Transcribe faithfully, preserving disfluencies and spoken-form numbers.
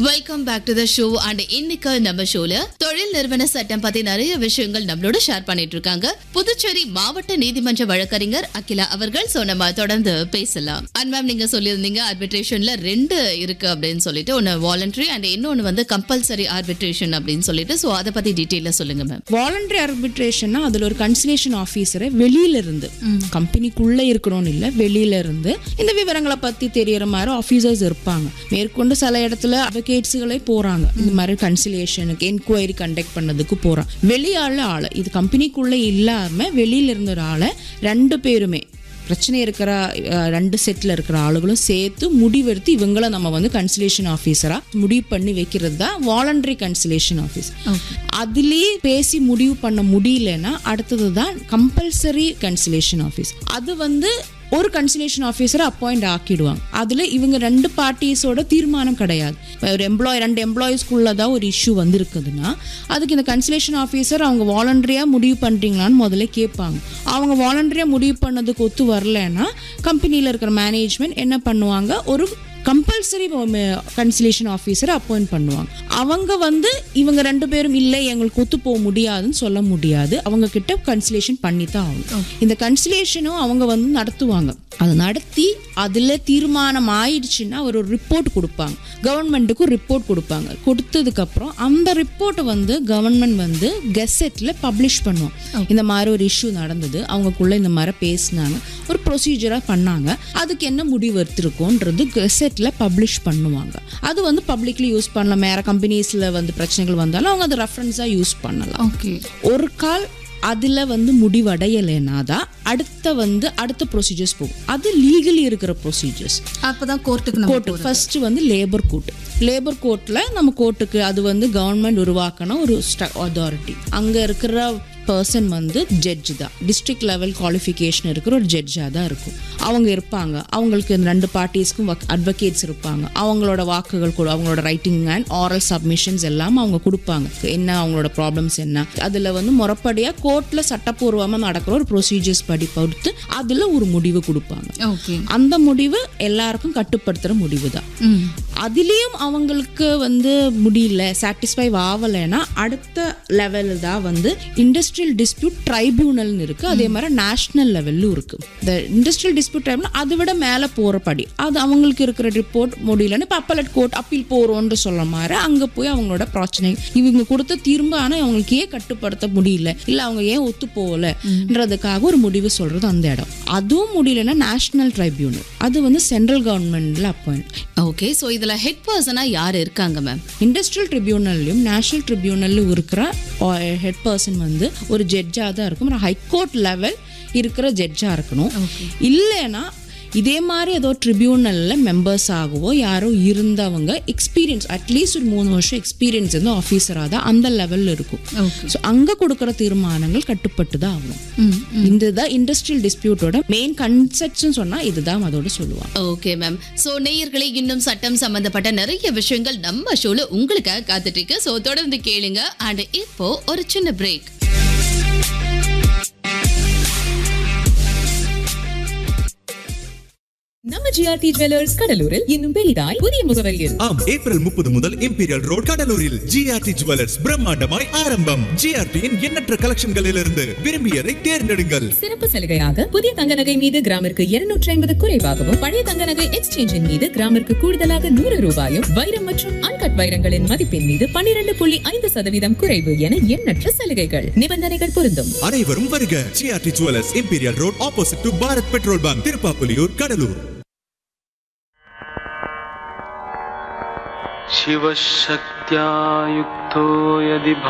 Welcome back to the show. And இன்னைக்கு நம்ம ஷோல தொழில் நிறுவன சட்டம் பத்தி நிறைய விஷயங்கள் நம்மளோட ஷேர் பண்ணிட்டு இருக்காங்க புதுச்சேரி மாவட்ட நீதிமன்ற வழக்கறிஞர் அகிலா அவர்கள். சோ நம்ம தொடர்ந்து பேசலாம். அண்ட் மேம், நீங்க சொல்லியிருந்தீங்க ஆர்பிட்ரேஷன்ல ரெண்டு இருக்கு அப்படின்னு சொல்லிட்டு, ஒன்னு வாலண்டரி அண்ட் இன்னொன்னு வந்து கம்பல்சரி ஆர்பிட்ரேஷன் அப்படின்னு சொல்லிட்டு. சோ அதை பத்தி டீடைலா சொல்லுங்க மேம். வாலண்டரி ஆர்பிட்ரேஷன்னா அதுல ஒரு கன்சலேஷன் ஆபீசரை வெளியில இருந்து, கம்பெனிக்குள்ள இருக்கணும்னு இல்ல, வெளியில இருந்து இந்த விவரங்களை பத்தி தெரியற மாதிரி ஆபீசர்ஸ் இருப்பாங்க. மேற்கொண்டு சில இடத்துல அட்வொகேட்ஸ்களே போறாங்க, இந்த மாதிரி கன்சிலியேஷனுக்கு என்கொயரி கண்டக்ட் பண்ணதுக்கு போறாங்க. வெளியால ஆளு, இது கம்பெனிக்குள்ள இல்லாம வெளியில இருந்த ஒரு ஆளை ரெண்டு பேருமே பிரச்சனை இருக்கிற ரெண்டு செட்ல இருக்கிற ஆளுகளும் சேர்த்து முடிவெடுத்து இவங்கள நம்ம வந்து கன்சிலேஷன் ஆஃபீஸரா முடிவு பண்ணி வைக்கிறது தான் வாலண்டரி கன்சிலேஷன் ஆஃபீஸ். அதுலயே பேசி முடிவு பண்ண முடியலன்னா அடுத்தது தான் கம்பல்சரி கன்சிலேஷன் ஆஃபீஸ். அது வந்து ஒரு கன்சிலேஷன் ஆஃபீஸரை அப்பாயிண்ட் ஆக்கிடுவாங்க. அதுல இவங்க ரெண்டு பார்ட்டிஸோட தீர்மானம் கிடையாது. ஒரு எம்ப்ளாய் ரெண்டு எம்ப்ளாயிஸ்குள்ளதான் ஒரு இஷ்யூ வந்திருக்குதுன்னா அதுக்கு இந்த கன்சிலேஷன் ஆஃபீஸர் அவங்க வாலண்டரியா முடிவு பண்றீங்களான்னு முதல்ல கேட்பாங்க. அவங்க வாலண்டரியா முடிவு பண்ணதுக்கு ஒத்து வரலன்னா கம்பெனியில இருக்கிற மேனேஜ்மெண்ட் என்ன பண்ணுவாங்க, ஒரு கம்பல்சரி கன்சிலேஷன் ஆஃபீஸரை அப்பாயிண்ட் பண்ணுவாங்க. அவங்க வந்து இவங்க ரெண்டு பேரும் இல்லை எங்களுக்கு ஒத்து போக முடியாதுன்னு சொல்ல முடியாது, அவங்க கிட்ட கன்சிலேஷன் பண்ணி தான் ஆகும். இந்த கன்சிலேஷனும் அவங்க வந்து நடத்துவாங்க. அதை நடத்தி அதுல தீர்மானம் ஆயிடுச்சுன்னா ஒரு ரிப்போர்ட் கொடுப்பாங்க, கவர்மெண்ட்டுக்கு ரிப்போர்ட் கொடுப்பாங்க. கொடுத்ததுக்கு அப்புறம் அந்த ரிப்போர்ட்டை வந்து கவர்மெண்ட் வந்து கெசெட்ல பப்ளிஷ் பண்ணுவோம். இந்த மாதிரி ஒரு இஷ்யூ நடந்தது, அவங்களுக்குள்ள இந்த மாதிரி பேசினாங்க, ஒரு ப்ரொசீஜரா பண்ணாங்க, அதுக்கு என்ன முடிவு எடுத்திருக்கோன்றது கெசெட்ல பப்ளிஷ் பண்ணுவாங்க. அது வந்து பப்ளிக்லி யூஸ் பண்ணலாம். வேற கம்பெனிஸ்ல வந்து பிரச்சனைகள் வந்தாலும் அவங்க அதை ரெஃபரன்ஸா யூஸ் பண்ணலாம். ஒரு கால் அதுல வந்து முடிவடையலைன்னா தான் அடுத்த வந்து அடுத்த ப்ரொசீஜர்ஸ் போகும். அது லீகலி இருக்கிற ப்ரொசீஜர்ஸ். அப்பதான் கோர்ட்டுக்கு கோர்ட்டு ஃபர்ஸ்ட் வந்து லேபர் கோர்ட். லேபர் கோர்ட்ல நம்ம கோர்ட்டுக்கு அது வந்து கவர்மெண்ட் உருவாக்கின ஒரு அத்தாரிட்டி. அங்க இருக்கிற பர்சன் வந்து ஜட்ஜ் தான், டிஸ்ட்ரிக்ட் லெவல் குவாலிஃபிகேஷன் இருக்கிற ஒரு ஜட்ஜாக தான் இருக்கும். அவங்க இருப்பாங்க, அவங்களுக்கு இந்த ரெண்டு பார்ட்டிஸ்க்கும் அட்வொகேட்ஸ் இருப்பாங்க. அவங்களோட வாக்குகள் கூட, அவங்களோட ரைட்டிங் அண்ட் ஆரல் சப்மிஷன்ஸ் எல்லாம் அவங்க கொடுப்பாங்க, என்ன அவங்களோட ப்ராப்ளம்ஸ் என்ன. அதில் வந்து முறைப்படியாக கோர்ட்டில் சட்டப்பூர்வமாக நடக்கிற ஒரு ப்ரொசீஜர்ஸ் படி பொறுத்து அதில் ஒரு முடிவு கொடுப்பாங்க. அந்த முடிவு எல்லாருக்கும் கட்டுப்படுத்துகிற முடிவு தான். அதுலேயும் அவங்களுக்கு வந்து முடியல, சாட்டிஸ்ஃபை ஆகலைன்னா அடுத்த லெவல் தான் வந்து இண்டஸ்ட்ரியல் டிஸ்பியூட் ட்ரைபியூனல் இருக்கு. அதே மாதிரி நேஷனல் லெவல்லும் இருக்கு. இந்த இண்டஸ்ட்ரியல் டிஸ்பியூட் ட்ரைபியூனல் அதை விட மேலே போற படி, அது அவங்களுக்கு இருக்கிற ரிப்போர்ட் முடியலன்னு இப்போ அப்பலட் கோர்ட் அப்பீல் போறோம்னு சொல்ல மாதிரி அங்க போய் அவங்களோட பிரச்சனை இவங்க கொடுத்த தீர்ப்பு ஆனா அவங்களுக்கு ஏன் கட்டுப்படுத்த முடியல, இல்ல அவங்க ஏன் ஒத்து போகலன்றதுக்காக ஒரு முடிவு சொல்றது அந்த இடம். அதுவும் முடியலன்னா நேஷனல் ட்ரைபியூனல், அது வந்து சென்ட்ரல் கவர்மெண்ட்ல அப்பாயிண்ட். ஓகே, சோ இதுல ஹெட் பர்சனா யார் இருக்காங்க மேம்? இண்டஸ்ட்ரியல் ட்ரிபியூனல்லையும் நேஷனல் ட்ரிபியூனல்லும் இருக்கிற ஹெட் பர்சன் வந்து ஒரு ஜட்ஜா தான் இருக்கும். ஹைகோர்ட் லெவல் இருக்கிற ஜட்ஜா இருக்கணும். இல்லைன்னா இதே மாதிரி ஏதோ ட்ரிபியூனல்ல மெம்பர்ஸ் ஆகவோ யாரோ இருந்தவங்க எக்ஸ்பீரியன்ஸ் அட்லீஸ்ட் ஒரு மூணு வருஷம் எக்ஸ்பீரியன்ஸ் இருந்து ஆஃபீஸராக தான் அந்த லெவல்ல இருக்கும். ஸோ அங்கே கொடுக்குற தீர்மானங்கள் கட்டுப்பட்டு தான் ஆகும். இதுதான் இண்டஸ்ட்ரியல் டிஸ்பியூட்டோட மெயின் கன்செப்ட்ஸ் சொன்னா இதுதான் அதோட சொல்லுவாங்க. Okay ma'am. ஸோ நேயர்களே, இன்னும் சட்டம் சம்பந்தப்பட்ட நிறைய விஷயங்கள் நம்ம ஷோல உங்களுக்காக காத்துட்டு இருக்கு. ஸோ தொடர்ந்து கேளுங்க. அண்ட் இப்போ ஒரு சின்ன பிரேக். நம்ம ஜிஆர்டி ஜுவல்லர்ஸ் கடலூரில் இன்னும் பெரிதாய் புதிய முகவரியில் ஆம், ஏப்ரல் முப்பது முதல் இம்பீரியல் ரோட் கடலூரில் ஜிஆர்டி ஜுவல்லர்ஸ் பிரம்மாண்டமாய் ஆரம்பம். ஜிஆர்டியின் எண்ணற்ற கலெக்ஷன்களிலிருந்து விரும்பியதை தேர்ந்தெடுங்கள். சிறப்பு சலுகையாக புதிய தங்க நகை மீது கிராமிற்கு இருநூற்றி ஐம்பது குறைவாகவும், பழைய தங்க நகை எக்ஸ்சேஞ்சின் மீது கிராமிற்கு கூடுதலாக நூறு ரூபாயும், வைரம் மற்றும் அன்கட் வைரங்களின் மதிப்பின் மீது பன்னிரண்டு புள்ளி ஐந்து சதவீதம் குறைவு என எண்ணற்ற சலுகைகள், நிபந்தனைகள் பொருந்தும். அனைவரும் வருக. GRT jewellers, imperial road, opposite to Bharat petrol bunk, Tiruppapuliyur, Cuddalore. शिवशक्त्या युक्तो यदि